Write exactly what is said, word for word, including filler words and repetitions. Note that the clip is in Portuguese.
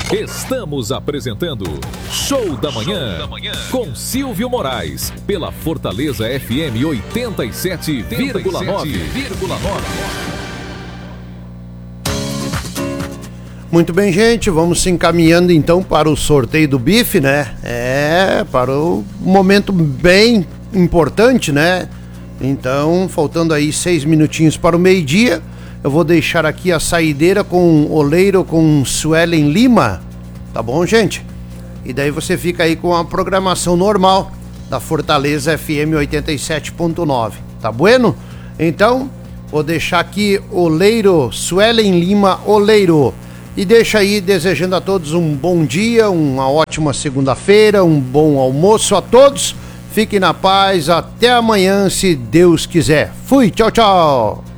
Estamos apresentando Show da Manhã, Show da Manhã. Com Silvio Moraes, pela Fortaleza F M oitenta e sete vírgula nove. Muito bem, gente, vamos se encaminhando então para o sorteio do bife, né? É, para o momento bem importante, né? Então, faltando aí seis minutinhos para o meio-dia, eu vou deixar aqui a saideira com oleiro com Suelen Lima, tá bom, gente? E daí você fica aí com a programação normal da Fortaleza F M oitenta e sete ponto nove, tá bueno? Então, vou deixar aqui oleiro, Suelen Lima, oleiro. E deixa aí desejando a todos um bom dia, uma ótima segunda-feira, um bom almoço a todos. Fiquem na paz, até amanhã, se Deus quiser. Fui, tchau, tchau.